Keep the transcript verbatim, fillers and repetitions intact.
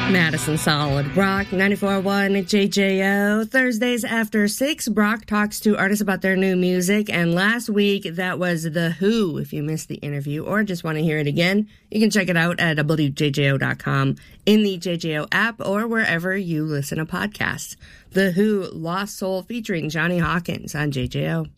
Madison Solid Brock, ninety-four point one J J O. Thursdays after six, Brock talks to artists about their new music. And last week, that was The Who. If you missed the interview or just want to hear it again, you can check it out at W J J O dot com, in the J J O app, or wherever you listen to podcasts. The Who, Lost Soul featuring Johnny Hawkins on J J O.